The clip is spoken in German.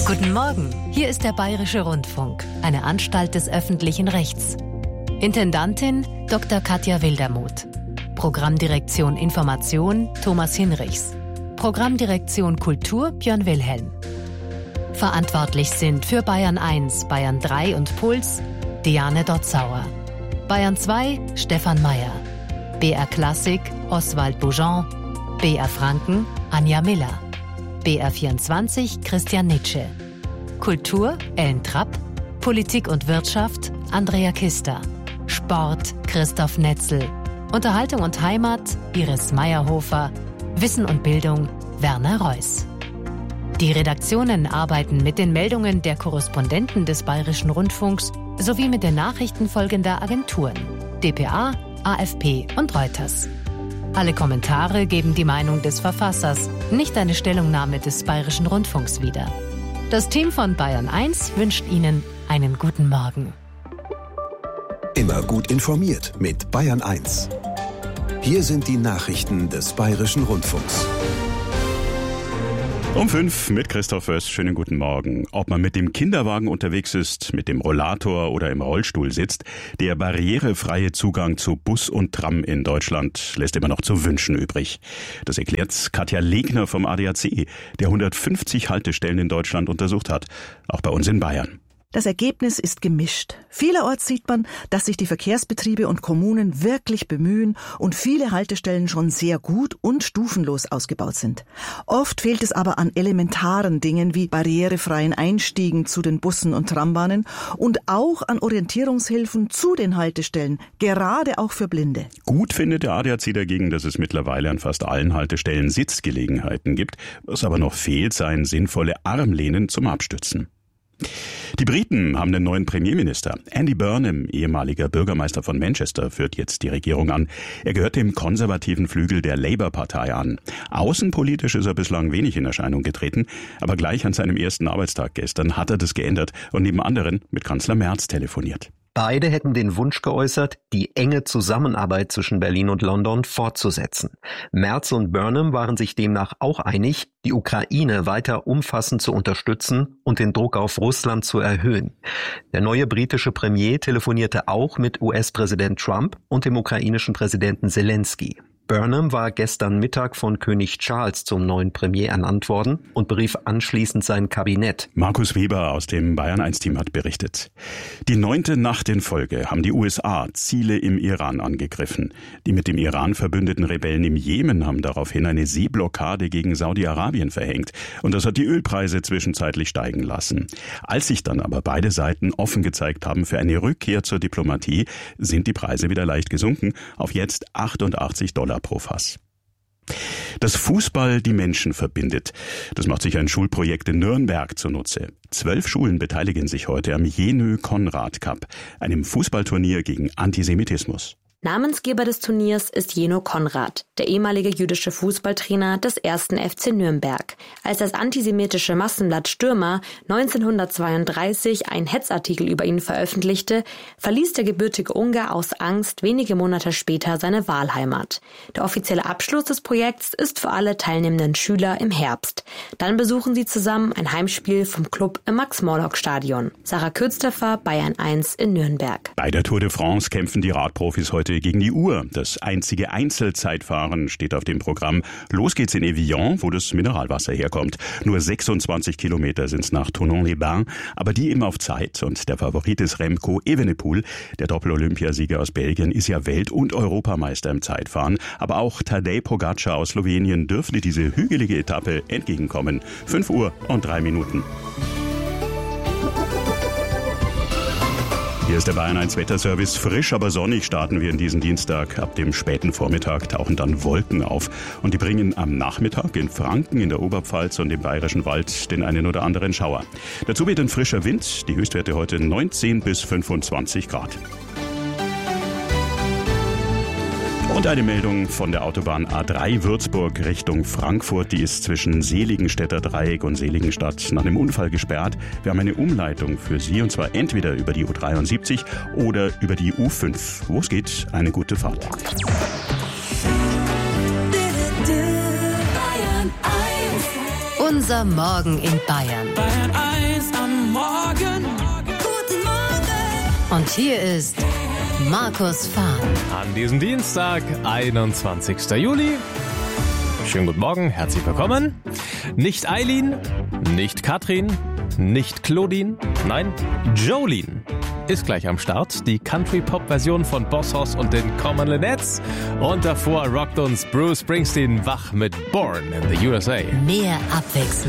Guten Morgen, hier ist der Bayerische Rundfunk, eine Anstalt des öffentlichen Rechts. Intendantin Dr. Katja Wildermuth. Programmdirektion Information Thomas Hinrichs. Programmdirektion Kultur Björn Wilhelm. Verantwortlich sind für Bayern 1, Bayern 3 und Puls Diane Dotzauer. Bayern 2 Stefan Mayer. BR Klassik Oswald Boujon. BR Franken Anja Miller. BR 24 Christian Nitsche. Kultur Ellen Trapp. Politik und Wirtschaft Andrea Kister. Sport Christoph Netzel. Unterhaltung und Heimat Iris Meyerhofer. Wissen und Bildung Werner Reuss. Die Redaktionen arbeiten mit den Meldungen der Korrespondenten des Bayerischen Rundfunks sowie mit den Nachrichten folgender Agenturen: dpa, AFP und Reuters. Alle Kommentare geben die Meinung des Verfassers, nicht eine Stellungnahme des Bayerischen Rundfunks wieder. Das Team von Bayern 1 wünscht Ihnen einen guten Morgen. Immer gut informiert mit Bayern 1. Hier sind die Nachrichten des Bayerischen Rundfunks. Um 5 mit Christoph Wöss. Schönen guten Morgen. Ob man mit dem Kinderwagen unterwegs ist, mit dem Rollator oder im Rollstuhl sitzt, der barrierefreie Zugang zu Bus und Tram in Deutschland lässt immer noch zu wünschen übrig. Das erklärt Katja Legner vom ADAC, der 150 Haltestellen in Deutschland untersucht hat, auch bei uns in Bayern. Das Ergebnis ist gemischt. Vielerorts sieht man, dass sich die Verkehrsbetriebe und Kommunen wirklich bemühen und viele Haltestellen schon sehr gut und stufenlos ausgebaut sind. Oft fehlt es aber an elementaren Dingen wie barrierefreien Einstiegen zu den Bussen und Trambahnen und auch an Orientierungshilfen zu den Haltestellen, gerade auch für Blinde. Gut findet der ADAC dagegen, dass es mittlerweile an fast allen Haltestellen Sitzgelegenheiten gibt. Was aber noch fehlt, seien sinnvolle Armlehnen zum Abstützen. Die Briten haben den neuen Premierminister. Andy Burnham, ehemaliger Bürgermeister von Manchester, führt jetzt die Regierung an. Er gehört dem konservativen Flügel der Labour-Partei an. Außenpolitisch ist er bislang wenig in Erscheinung getreten, aber gleich an seinem ersten Arbeitstag gestern hat er das geändert und neben anderen mit Kanzler Merz telefoniert. Beide hätten den Wunsch geäußert, die enge Zusammenarbeit zwischen Berlin und London fortzusetzen. Merz und Burnham waren sich demnach auch einig, die Ukraine weiter umfassend zu unterstützen und den Druck auf Russland zu erhöhen. Der neue britische Premier telefonierte auch mit US-Präsident Trump und dem ukrainischen Präsidenten Zelensky. Burnham war gestern Mittag von König Charles zum neuen Premier ernannt worden und berief anschließend sein Kabinett. Markus Weber aus dem Bayern 1-Team hat berichtet. Die 9. Nacht in Folge haben die USA Ziele im Iran angegriffen. Die mit dem Iran verbündeten Rebellen im Jemen haben daraufhin eine Seeblockade gegen Saudi-Arabien verhängt. Und das hat die Ölpreise zwischenzeitlich steigen lassen. Als sich dann aber beide Seiten offen gezeigt haben für eine Rückkehr zur Diplomatie, sind die Preise wieder leicht gesunken auf jetzt $88 pro Fass. Dass Fußball die Menschen verbindet, das macht sich ein Schulprojekt in Nürnberg zunutze. 12 Schulen beteiligen sich heute am Jenö Konrad Cup, einem Fußballturnier gegen Antisemitismus. Namensgeber des Turniers ist Jenö Konrad, der ehemalige jüdische Fußballtrainer des 1. FC Nürnberg. Als das antisemitische Massenblatt Stürmer 1932 einen Hetzartikel über ihn veröffentlichte, verließ der gebürtige Ungar aus Angst wenige Monate später seine Wahlheimat. Der offizielle Abschluss des Projekts ist für alle teilnehmenden Schüler im Herbst. Dann besuchen sie zusammen ein Heimspiel vom Club im Max-Morlock-Stadion. Sarah Kürzterfer, Bayern 1 in Nürnberg. Bei der Tour de France kämpfen die Radprofis heute gegen die Uhr. Das einzige Einzelzeitfahren steht auf dem Programm. Los geht's in Evian, wo das Mineralwasser herkommt. Nur 26 Kilometer sind's nach Thonon-les-Bains, aber die immer auf Zeit. Und der Favorit ist Remco Evenepoel. Der Doppel-Olympiasieger aus Belgien ist ja Welt- und Europameister im Zeitfahren. Aber auch Tadej Pogačar aus Slowenien dürfte diese hügelige Etappe entgegenkommen. 5:03. Hier ist der Bayern 1 Wetterservice. Frisch, aber sonnig starten wir in diesen Dienstag. Ab dem späten Vormittag tauchen dann Wolken auf. Und die bringen am Nachmittag in Franken, in der Oberpfalz und im Bayerischen Wald den einen oder anderen Schauer. Dazu weht ein frischer Wind. Die Höchstwerte heute 19 bis 25 Grad. Und eine Meldung von der Autobahn A3 Würzburg Richtung Frankfurt. Die ist zwischen Seligenstädter Dreieck und Seligenstadt nach einem Unfall gesperrt. Wir haben eine Umleitung für Sie, und zwar entweder über die U73 oder über die U5. Wo es geht, eine gute Fahrt. Unser Morgen in Bayern. Bayern 1 am Morgen. Guten Morgen. Und hier ist Markus Fahn. An diesem Dienstag, 21. Juli. Schönen guten Morgen, herzlich willkommen. Nicht Eileen, nicht Katrin, nicht Claudine, nein, Jolene ist gleich am Start. Die Country-Pop-Version von Boss Hoss und den Common Linnets. Und davor rockt uns Bruce Springsteen wach mit Born in the USA. Mehr Abwechslung.